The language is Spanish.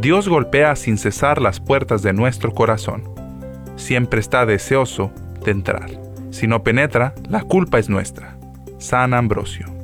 Dios golpea sin cesar las puertas de nuestro corazón. Siempre está deseoso de entrar. Si no penetra, la culpa es nuestra. San Ambrosio.